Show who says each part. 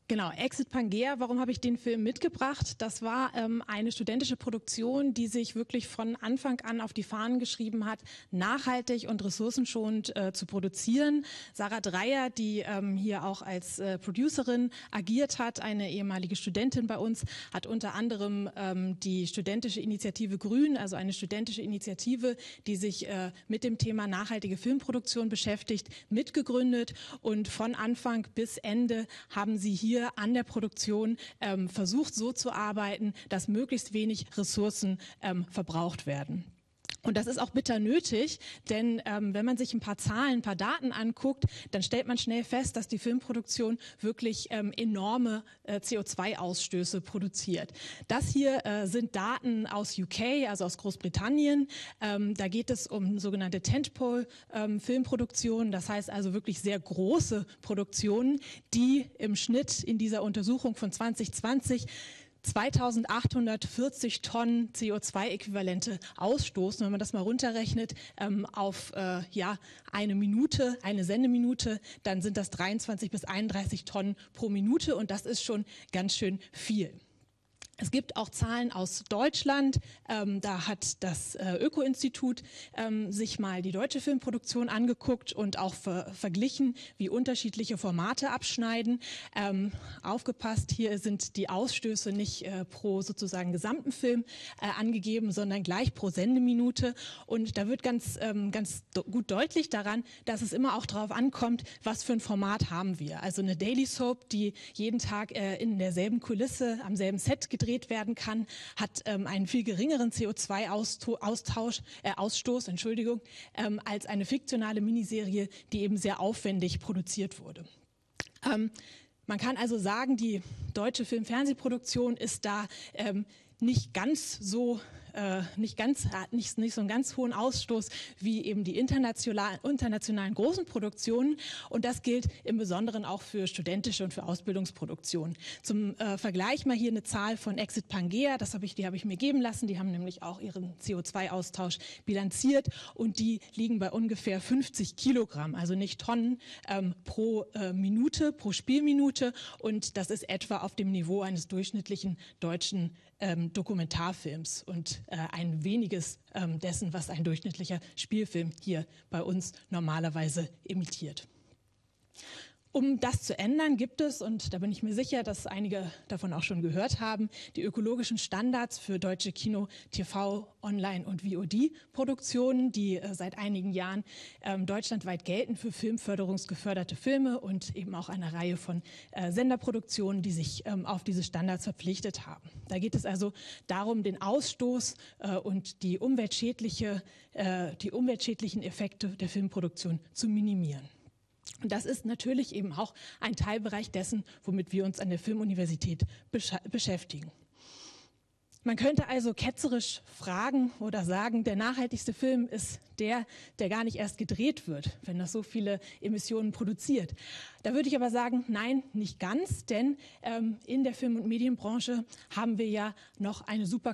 Speaker 1: Genau, Exit Pangea, warum habe ich den Film mitgebracht? Das war eine studentische Produktion, die sich wirklich von Anfang an auf die Fahnen geschrieben hat, nachhaltig und ressourcenschonend zu produzieren. Sarah Dreier, die hier auch als Producerin agiert hat, eine ehemalige Studentin bei uns, hat unter anderem die studentische Initiative Grün, also eine studentische Initiative, die sich mit dem Thema nachhaltige Filmproduktion beschäftigt, mitgegründet, und von Anfang bis Ende haben sie hier an der Produktion versucht, so zu arbeiten, dass möglichst wenig Ressourcen verbraucht werden. Und das ist auch bitter nötig, denn wenn man sich ein paar Zahlen, ein paar Daten anguckt, dann stellt man schnell fest, dass die Filmproduktion wirklich enorme CO2-Ausstöße produziert. Das hier sind Daten aus UK, also aus Großbritannien. Da geht es um sogenannte Tentpole-Filmproduktionen, das heißt also wirklich sehr große Produktionen, die im Schnitt in dieser Untersuchung von 2020 2840 Tonnen CO2-Äquivalente ausstoßen. Wenn man das mal runterrechnet auf eine Minute, eine Sendeminute, dann sind das 23 bis 31 Tonnen pro Minute, und das ist schon ganz schön viel. Es gibt auch Zahlen aus Deutschland. Da hat das Öko-Institut sich mal die deutsche Filmproduktion angeguckt und auch verglichen, wie unterschiedliche Formate abschneiden. Aufgepasst, hier sind die Ausstöße nicht pro sozusagen gesamten Film angegeben, sondern gleich pro Sendeminute. Und da wird ganz gut deutlich daran, dass es immer auch darauf ankommt, was für ein Format haben wir. Also eine Daily Soap, die jeden Tag in derselben Kulisse, am selben Set gedreht werden kann, hat einen viel geringeren CO2-Ausstoß, als eine fiktionale Miniserie, die eben sehr aufwendig produziert wurde. Man kann also sagen, die deutsche Film-Fernsehproduktion ist da nicht so einen ganz hohen Ausstoß wie eben die internationalen großen Produktionen, und das gilt im Besonderen auch für studentische und für Ausbildungsproduktionen. Zum Vergleich mal hier eine Zahl von Exit Pangea, die habe ich mir geben lassen, die haben nämlich auch ihren CO2-Austausch bilanziert, und die liegen bei ungefähr 50 Kilogramm, also nicht Tonnen, pro Minute, pro Spielminute, und das ist etwa auf dem Niveau eines durchschnittlichen deutschen Dokumentarfilms und ein weniges dessen, was ein durchschnittlicher Spielfilm hier bei uns normalerweise imitiert. Um das zu ändern, gibt es, und da bin ich mir sicher, dass einige davon auch schon gehört haben, die ökologischen Standards für deutsche Kino-, TV-, Online- und VOD-Produktionen, die seit einigen Jahren deutschlandweit gelten für filmförderungsgeförderte Filme und eben auch eine Reihe von Senderproduktionen, die sich auf diese Standards verpflichtet haben. Da geht es also darum, den Ausstoß und die umweltschädlichen Effekte der Filmproduktion zu minimieren. Und das ist natürlich eben auch ein Teilbereich dessen, womit wir uns an der Filmuniversität beschäftigen. Man könnte also ketzerisch fragen oder sagen, der nachhaltigste Film ist der gar nicht erst gedreht wird, wenn das so viele Emissionen produziert. Da würde ich aber sagen, nein, nicht ganz, denn in der Film- und Medienbranche haben wir ja noch eine super